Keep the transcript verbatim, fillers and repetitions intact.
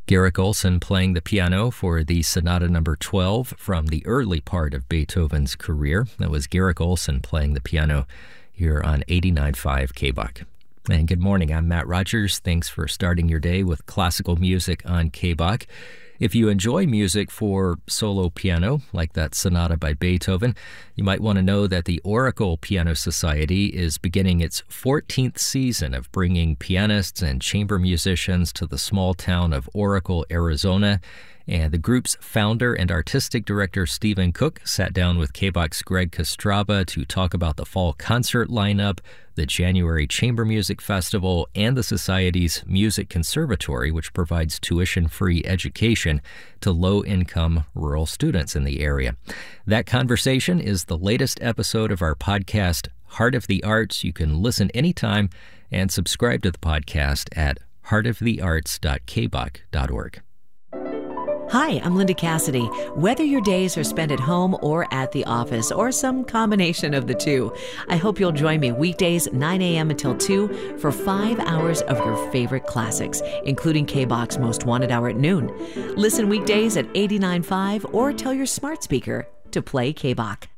Garrick Olson playing the piano for the Sonata number twelve from the early part of Beethoven's career. That was Garrick Olson playing the piano here on eighty-nine point five K B U C. And good morning, I'm Matt Rogers. Thanks for starting your day with classical music on K B U C. If you enjoy music for solo piano, like that sonata by Beethoven, you might want to know that the Oracle Piano Society is beginning its fourteenth season of bringing pianists and chamber musicians to the small town of Oracle, Arizona. And the group's founder and artistic director, Stephen Cook, sat down with K B U C's Greg Kostraba to talk about the fall concert lineup, the January Chamber Music Festival, and the Society's Music Conservatory, which provides tuition-free education to low-income rural students in the area. That conversation is the latest episode of our podcast, Heart of the Arts. You can listen anytime and subscribe to the podcast at heart of the arts dot k b u c dot org. Hi, I'm Linda Cassidy. Whether your days are spent at home or at the office, or some combination of the two, I hope you'll join me weekdays nine a.m. until two for five hours of your favorite classics, including K B U C's Most Wanted Hour at noon. Listen weekdays at eighty-nine point five or tell your smart speaker to play K B U C.